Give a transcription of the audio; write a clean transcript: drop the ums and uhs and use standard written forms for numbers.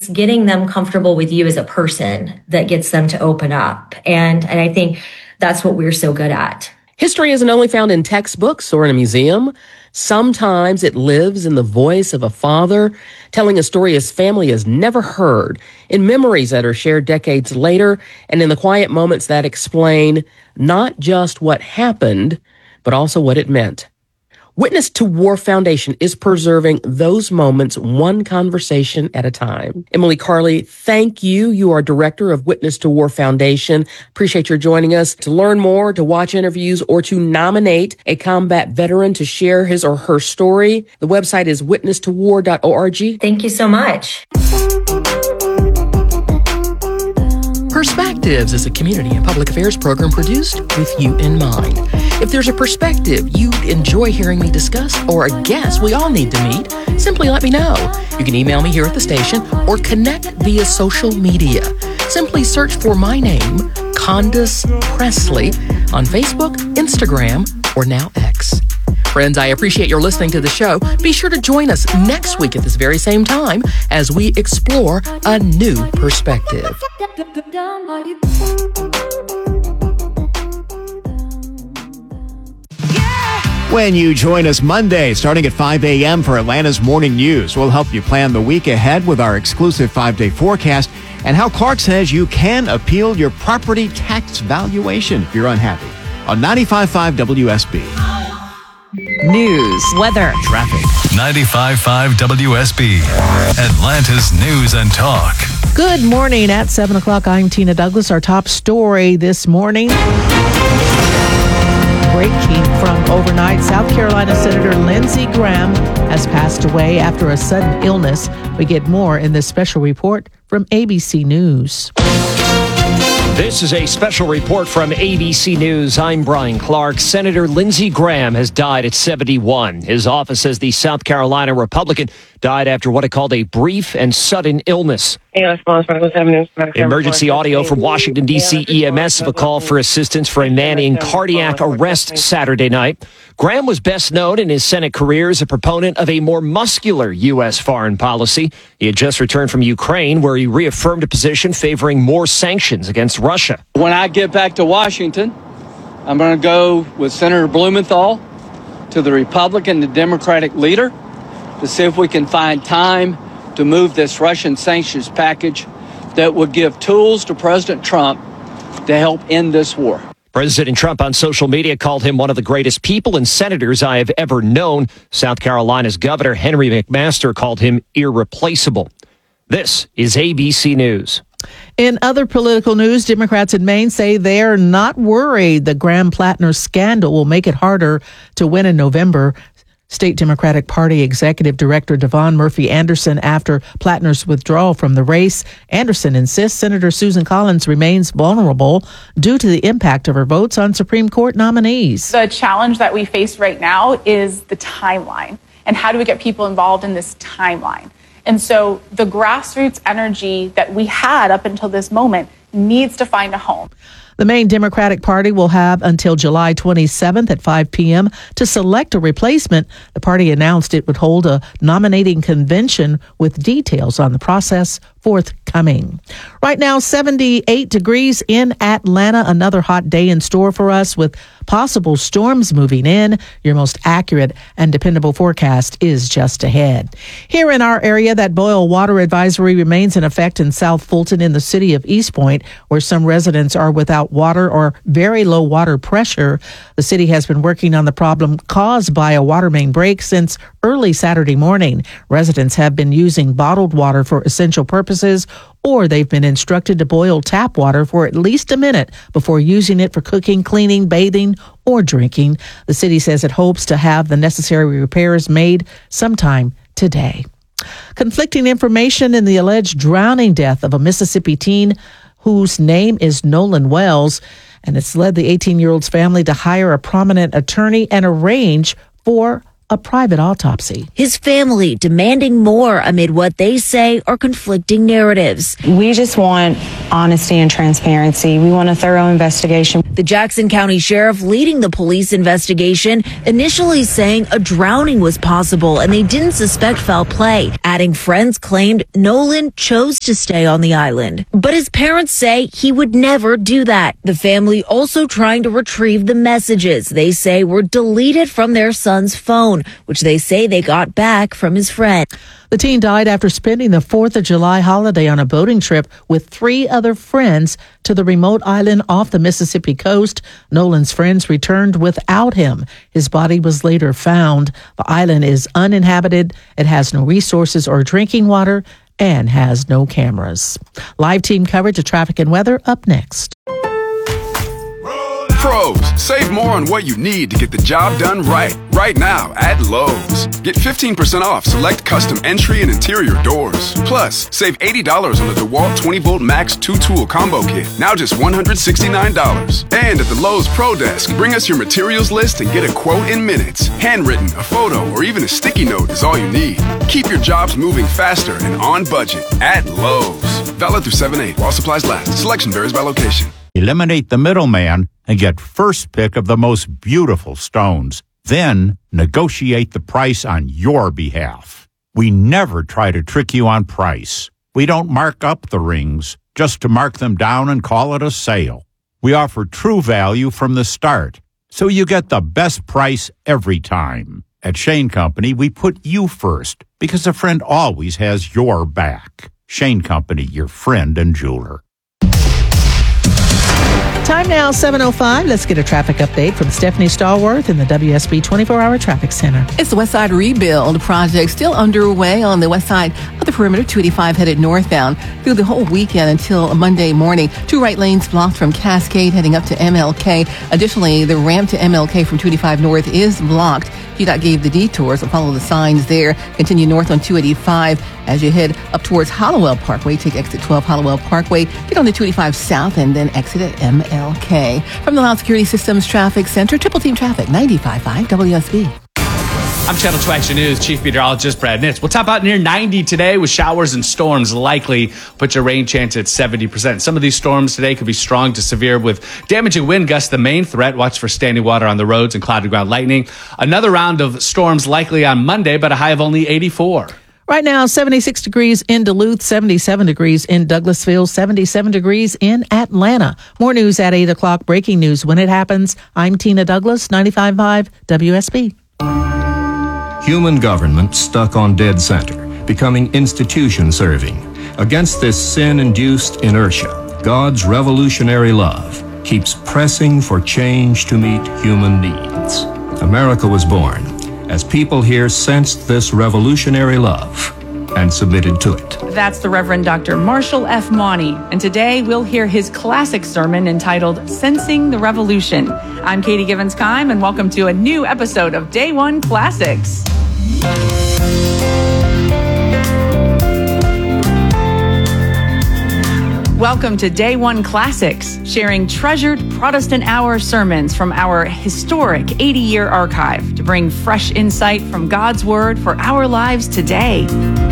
getting them comfortable with you as a person that gets them to open up. And I think that's what we're so good at. History isn't only found in textbooks or in a museum. Sometimes it lives in the voice of a father telling a story his family has never heard, in memories that are shared decades later, and in the quiet moments that explain not just what happened, but also what it meant. Witness to War Foundation is preserving those moments one conversation at a time. Emily Carley, thank you. You are director of Witness to War Foundation. Appreciate your joining us. To learn more, to watch interviews, or to nominate a combat veteran to share his or her story, the website is witnesstowar.org. Thank you so much. Perspectives is a community and public affairs program produced with you in mind. If there's a perspective you'd enjoy hearing me discuss or a guest we all need to meet, simply let me know. You can email me here at the station or connect via social media. Simply search for my name, Condace Pressley, on Facebook, Instagram, or now X. Friends, I appreciate your listening to the show. Be sure to join us next week at this very same time as we explore a new perspective. When you join us Monday, starting at 5 a.m. for Atlanta's Morning News, we'll help you plan the week ahead with our exclusive 5-day forecast and how Clark says you can appeal your property tax valuation if you're unhappy. On 95.5 WSB. News, weather, traffic. 95.5 WSB, Atlanta's News and Talk. Good morning. At 7 o'clock, I'm Tina Douglas. Our top story this morning. Breaking from overnight, South Carolina Senator Lindsey Graham has passed away after a sudden illness. We get more in this special report from ABC News. This is a special report from ABC News. I'm Brian Clark. Senator Lindsey Graham has died at 71. His office says the South Carolina Republican died after what it called a brief and sudden illness. Emergency audio from Washington, D.C. EMS of a call for assistance for a man in cardiac arrest Saturday night. Graham was best known in his Senate career as a proponent of a more muscular U.S. foreign policy. He had just returned from Ukraine, where he reaffirmed a position favoring more sanctions against Russia. When I get back to Washington, I'm going to go with Senator Blumenthal to the Republican and Democratic leader to see if we can find time to move this Russian sanctions package that would give tools to President Trump to help end this war. President Trump on social media called him one of the greatest people and senators I have ever known. South Carolina's Governor Henry McMaster called him irreplaceable. This is ABC News. In other political news, Democrats in Maine say they're not worried the Graham-Plattner scandal will make it harder to win in November. State Democratic Party Executive Director Devon Murphy Anderson after Plattner's withdrawal from the race. Anderson insists Senator Susan Collins remains vulnerable due to the impact of her votes on Supreme Court nominees. The challenge that we face right now is the timeline. And how do we get people involved in this timeline? And so the grassroots energy that we had up until this moment needs to find a home. The Maine Democratic Party will have until July 27th at 5 p.m. to select a replacement. The party announced it would hold a nominating convention with details on the process forthcoming. Right now, 78 degrees in Atlanta. Another hot day in store for us with possible storms moving in. Your most accurate and dependable forecast is just ahead. Here in our area, that boil water advisory remains in effect in South Fulton in the city of East Point, where some residents are without water or very low water pressure. The city has been working on the problem caused by a water main break since early Saturday morning. Residents have been using bottled water for essential purposes, or they've been instructed to boil tap water for at least a minute before using it for cooking, cleaning, bathing, or drinking. The city says it hopes to have the necessary repairs made sometime today. Conflicting information in the alleged drowning death of a Mississippi teen whose name is Nolan Wells, and it's led the 18-year-old's family to hire a prominent attorney and arrange for a private autopsy. His family demanding more amid what they say are conflicting narratives. We just want honesty and transparency. We want a thorough investigation. The Jackson County Sheriff leading the police investigation, initially saying a drowning was possible and they didn't suspect foul play. Adding friends claimed Nolan chose to stay on the island. But his parents say he would never do that. The family also trying to retrieve the messages they say were deleted from their son's phone, which they say they got back from his friend. The teen died after spending the 4th of July holiday on a boating trip with 3 other friends to the remote island off the Mississippi coast. Nolan's friends returned without him. His body was later found. The island is uninhabited. It has no resources or drinking water and has no cameras. Live team coverage of traffic and weather up next. Pros, save more on what you need to get the job done right now at Lowe's. Get 15% off select custom entry and interior doors. Plus, save $80 on the DeWalt 20-volt Max 2-tool combo kit, now just $169. And at the Lowe's Pro Desk, bring us your materials list and get a quote in minutes. Handwritten, a photo, or even a sticky note is all you need. Keep your jobs moving faster and on budget at Lowe's. Valid through 7/8 while supplies last. Selection varies by location. Eliminate the middleman and get first pick of the most beautiful stones. Then negotiate the price on your behalf. We never try to trick you on price. We don't mark up the rings just to mark them down and call it a sale. We offer true value from the start, so you get the best price every time. At Shane Company, we put you first because a friend always has your back. Shane Company, your friend and jeweler. Time now, 7:05. Let's get a traffic update from Stephanie Stallworth in the WSB 24-hour Traffic Center. It's the West Side Rebuild project still underway on the west side of the perimeter. 285 headed northbound through the whole weekend until Monday morning. 2 right lanes blocked from Cascade heading up to MLK. Additionally, the ramp to MLK from 285 north is blocked. GDOT gave the detour, so follow the signs there. Continue north on 285 as you head up towards Hollowell Parkway. Take exit 12 Hollowell Parkway. Get on to 285 south and then exit at MLK. From the Loud Security Systems Traffic Center, Triple Team Traffic, 95.5 WSB. I'm Channel 2 Action News Chief Meteorologist Brad Nitz. We'll top out near 90 today with showers and storms likely. Put your rain chance at 70%. Some of these storms today could be strong to severe with damaging wind gusts. The main threat, watch for standing water on the roads and cloudy ground lightning. Another round of storms likely on Monday, but a high of only 84. Right now, 76 degrees in Duluth, 77 degrees in Douglasville, 77 degrees in Atlanta. More news at 8 o'clock. Breaking news when it happens. I'm Tina Douglas, 95.5 WSB. Human government stuck on dead center, becoming institution serving. Against this sin-induced inertia, God's revolutionary love keeps pressing for change to meet human needs. America was born as people here sensed this revolutionary love and submitted to it. That's the Reverend Dr. Marshall F. Mauney, and today we'll hear his classic sermon entitled Sensing the Revolution. I'm Katie Givens-Kime, and welcome to a new episode of Day One Classics. Welcome to Day One Classics, sharing treasured Protestant Hour sermons from our historic 80-year archive to bring fresh insight from God's Word for our lives today.